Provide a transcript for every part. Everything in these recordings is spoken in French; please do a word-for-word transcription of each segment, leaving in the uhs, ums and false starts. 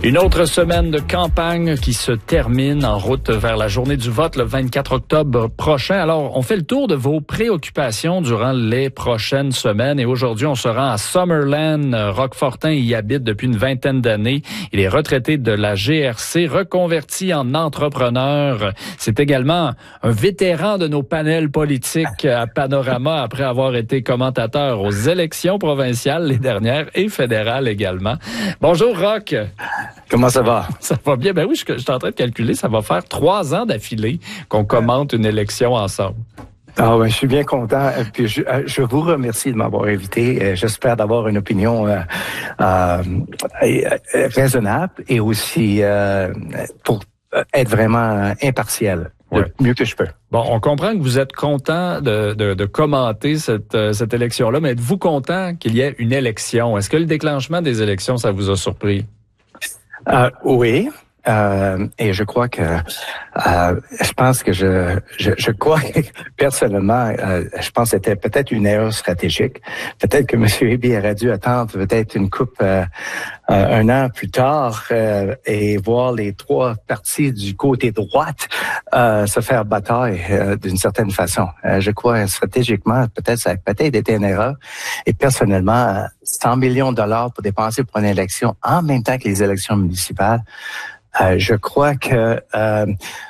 Une autre semaine de campagne qui se termine en route vers la journée du vote le vingt-quatre octobre prochain. Alors, on fait le tour de vos préoccupations durant les prochaines semaines et aujourd'hui, on se rend à Summerland. Roquefortin y habite depuis une vingtaine d'années. Il est retraité de la G R C, reconverti en entrepreneur. C'est également un vétéran de nos panels politiques à Panorama après avoir été commentateur aux élections provinciales les dernières et fédérales également. Bonjour, Roch. Comment ça va? Ça va bien. Ben oui, je, je suis en train de calculer. Ça va faire trois ans d'affilée qu'on commente une élection ensemble. Ah ouais, je suis bien content. Puis je, je vous remercie de m'avoir invité. J'espère d'avoir une opinion euh, euh, raisonnable et aussi euh, pour être vraiment impartial. Ouais. Le mieux que je peux. Bon, on comprend que vous êtes content de, de, de commenter cette, cette élection-là, mais êtes-vous content qu'il y ait une élection? Est-ce que le déclenchement des élections, ça vous a surpris? Euh, oui. Euh, et je crois que euh, je pense que je je, je crois personnellement euh, je pense que c'était peut-être une erreur stratégique. Peut-être que M. Eby aurait dû attendre peut-être une coupe euh, euh, un an plus tard euh, et voir les trois partis du côté droite euh, se faire bataille euh, d'une certaine façon. Euh, je crois stratégiquement peut-être ça a peut-être été une erreur. Et personnellement, cent millions de dollars pour dépenser pour une élection en même temps que les élections municipales. Euh, je crois que euh,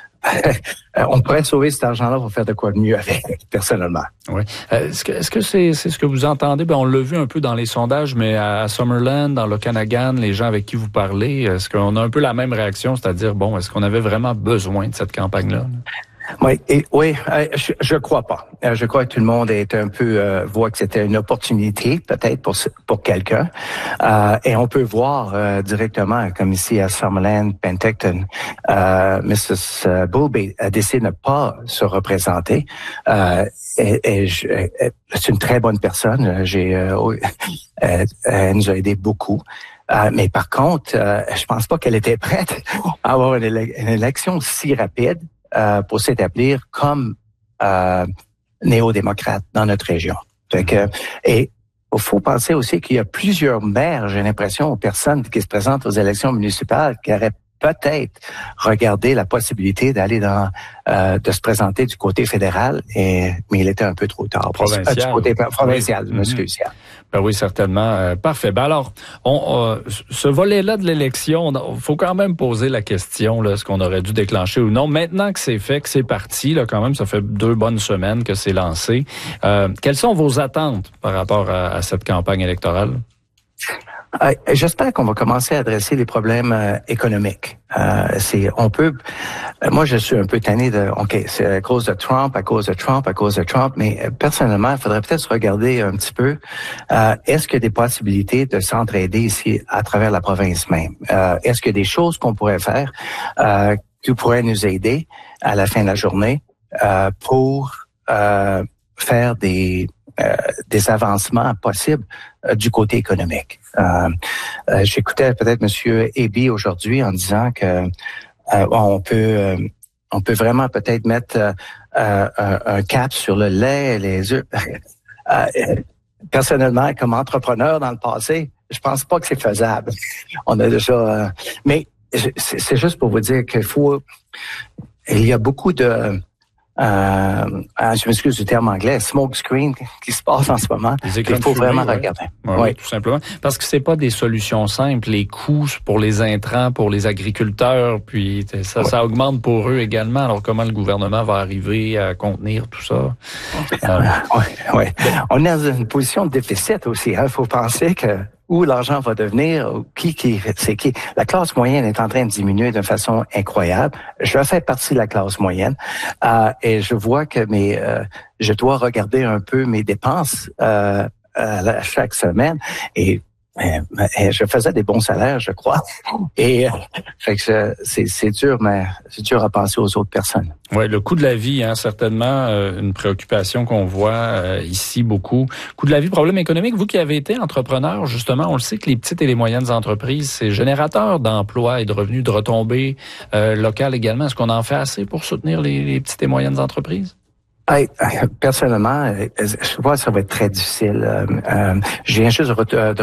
on pourrait sauver cet argent-là pour faire de quoi de mieux avec, personnellement. Oui. Euh, est-ce que est-ce que c'est c'est ce que vous entendez? Ben on l'a vu un peu dans les sondages, mais à Summerland, dans l'Okanagan, les gens avec qui vous parlez, est-ce qu'on a un peu la même réaction, c'est-à-dire bon, est-ce qu'on avait vraiment besoin de cette campagne-là? Oui, et, oui, je, je crois pas. Je crois que tout le monde est un peu euh, voit que c'était une opportunité peut-être pour pour quelqu'un. Euh, et on peut voir euh, directement, comme ici à Summerland, Penticton, euh, missus Bowlby a décidé de ne pas se représenter. Euh, et, et je, c'est une très bonne personne. J'ai, euh, elle, elle nous a aidé beaucoup. Euh, mais par contre, euh, je pense pas qu'elle était prête à avoir une, éle- une élection si rapide. Euh, pour s'établir comme euh, néo-démocrate dans notre région. Fait que, et il faut penser aussi qu'il y a plusieurs maires, j'ai l'impression, aux personnes qui se présentent aux élections municipales qui auraient peut-être regardé la possibilité d'aller dans euh, de se présenter du côté fédéral, et mais il était un peu trop tard. Provincial. Euh, du côté provincial, oui. je m'excuse. Mm-hmm. Ben oui, certainement. Euh, parfait. Ben alors, on, euh, ce volet-là de l'élection, il faut quand même poser la question, là, est-ce qu'on aurait dû déclencher ou non. Maintenant que c'est fait, que c'est parti, là, quand même, ça fait deux bonnes semaines que c'est lancé. Euh, quelles sont vos attentes par rapport à, à cette campagne électorale? Euh, j'espère qu'on va commencer à adresser les problèmes euh, économiques. Euh, c'est, on peut. Euh, moi, je suis un peu tanné de. Ok, c'est à cause de Trump, à cause de Trump, à cause de Trump. Mais euh, personnellement, il faudrait peut-être regarder un petit peu. Euh, est-ce qu'il y a des possibilités de s'entraider ici à travers la province même? Euh, est-ce qu'il y a des choses qu'on pourrait faire euh, qui pourraient nous aider à la fin de la journée euh, pour euh, faire des Euh, des avancements possibles euh, du côté économique. Euh, euh, j'écoutais peut-être Monsieur Eby aujourd'hui en disant que euh, on peut euh, on peut vraiment peut-être mettre euh, euh, un cap sur le lait, les œufs. euh, personnellement, comme entrepreneur dans le passé, je pense pas que c'est faisable. On a déjà, euh, mais c'est, c'est juste pour vous dire qu'il faut. Il y a beaucoup de Euh, je m'excuse du terme anglais, smoke screen qui se passe en ce moment. Il faut vraiment ouais. regarder. Ouais, oui. Tout simplement. Parce que c'est pas des solutions simples. Les coûts pour les intrants, pour les agriculteurs, puis ça, ouais. ça augmente pour eux également. Alors comment le gouvernement va arriver à contenir tout ça? Euh, oui, oui. On est dans une position de déficit aussi. Il hein. faut penser que où l'argent va devenir, qui, qui, c'est qui. La classe moyenne est en train de diminuer d'une façon incroyable. Je fais partie de la classe moyenne euh, et je vois que mes, euh, je dois regarder un peu mes dépenses euh, à chaque semaine et euh, je faisais des bons salaires, je crois. Et euh, fait que c'est, c'est dur, mais c'est dur à penser aux autres personnes. Oui, le coût de la vie, hein, certainement, euh, une préoccupation qu'on voit euh, ici beaucoup. Coût de la vie, problème économique. Vous qui avez été entrepreneur, justement, on le sait que les petites et les moyennes entreprises, c'est générateur d'emplois et de revenus, de retombées euh, locales également. Est-ce qu'on en fait assez pour soutenir les, les petites et moyennes entreprises? Hey, personnellement, je vois que ça va être très difficile. Euh, euh, je viens juste de